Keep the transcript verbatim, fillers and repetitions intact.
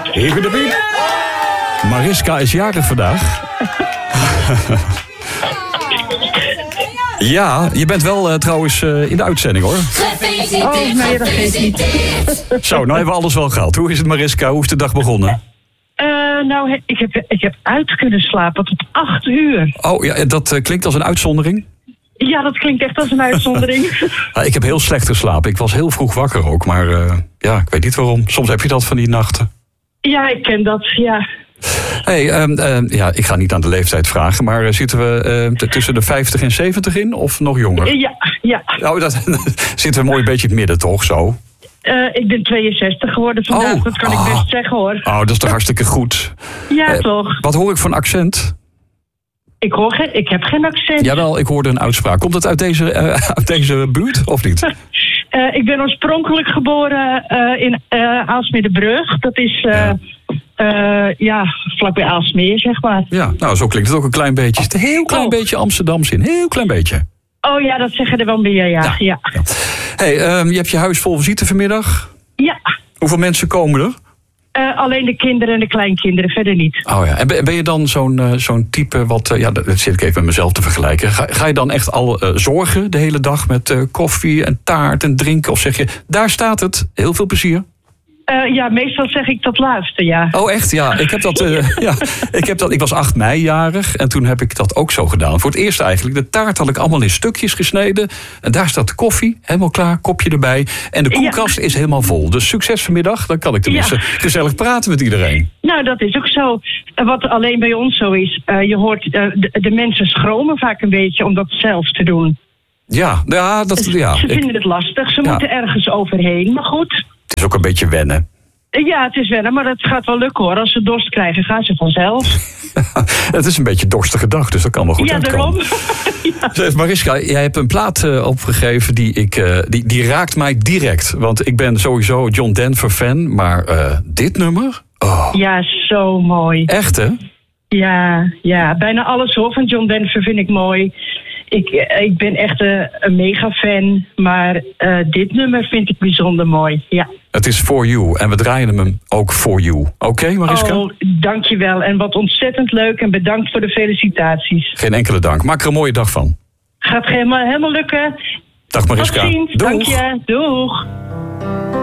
Even de beat. Mariska is jarig vandaag. Ja, je bent wel uh, trouwens uh, in de uitzending, hoor. Oh, nee, dat geeft niet. Zo, nou hebben we alles wel gehad. Hoe is het, Mariska? Hoe is de dag begonnen? Uh, nou, ik heb, ik heb uit kunnen slapen tot acht uur. Oh, ja, dat uh, klinkt als een uitzondering? Ja, dat klinkt echt als een uitzondering. Ja, ik heb heel slecht geslapen. Ik was heel vroeg wakker ook, maar uh, ja, ik weet niet waarom. Soms heb je dat van die nachten. Ja, ik ken dat, ja. Hey, um, uh, ja, ik ga niet aan de leeftijd vragen, maar uh, zitten we uh, t- tussen de vijftig en zeventig in of nog jonger? Ja, ja. Oh, dat zitten we mooi een beetje in het midden, toch, zo? Uh, ik ben tweeënzestig geworden vandaag, oh, dat kan oh. ik best zeggen, hoor. Oh, dat is toch hartstikke goed. Ja, uh, toch. Wat hoor ik voor een accent? Ik hoor geen, ik heb geen accent. Jawel, ik hoorde een uitspraak. Komt het uit deze, uh, uit deze buurt, of niet? uh, ik ben oorspronkelijk geboren uh, in uh, Aalsmeerderbrug. Dat is... Uh, ja. Uh, ja, vlakbij Aalsmeer, zeg maar. Ja, nou, zo klinkt het ook een klein beetje. Het is een heel klein oh. beetje Amsterdams in. Heel klein beetje. Oh ja, dat zeggen er wel meer, ja. ja. ja. ja. Hey, um, je hebt je huis vol visite vanmiddag? Ja. Hoeveel mensen komen er? Uh, alleen de kinderen en de kleinkinderen, verder niet. Oh ja, en ben je dan zo'n, uh, zo'n type wat... Uh, ja, dat zit ik even met mezelf te vergelijken. Ga, ga je dan echt al uh, zorgen de hele dag met uh, koffie en taart en drinken? Of zeg je, daar staat het, heel veel plezier? Uh, ja, meestal zeg ik dat laatste, ja. Oh, echt? Ja, ik heb dat. Uh, ja, ik heb dat. Ik was acht mei jarig en toen heb ik dat ook zo gedaan. Voor het eerst eigenlijk. De taart had ik allemaal in stukjes gesneden. En daar staat de koffie, helemaal klaar, kopje erbij. En de koelkast ja. is helemaal vol. Dus succes vanmiddag. Dan kan ik tenminste ja. gezellig praten met iedereen. Nou, dat is ook zo. Wat alleen bij ons zo is, uh, je hoort, uh, de, de mensen schromen vaak een beetje om dat zelf te doen. Ja, ja, dat, ja. Ze vinden ik, het lastig. Ze ja. moeten ergens overheen, maar goed. Het is ook een beetje wennen. Ja, het is wennen, maar het gaat wel lukken, hoor. Als ze dorst krijgen, gaan ze vanzelf. Het is een beetje een dorstige dag, dus dat kan wel goed ja, uitkomen. Ja, daarom. Mariska, jij hebt een plaat uh, opgegeven die, ik, uh, die, die raakt mij direct. Want ik ben sowieso John Denver fan, maar uh, dit nummer? Oh. Ja, zo mooi. Echt, hè? Ja, ja, bijna alles hoor van John Denver vind ik mooi. Ik, ik ben echt uh, een mega fan, maar uh, dit nummer vind ik bijzonder mooi, ja. Het is For You en we draaien hem ook For You. Oké, okay, Mariska? Oh, dankjewel. En wat ontzettend leuk en bedankt voor de felicitaties. Geen enkele dank. Maak er een mooie dag van. Gaat helemaal, helemaal lukken. Dag Mariska. Tot ziens. Doeg. Dank je. Doeg.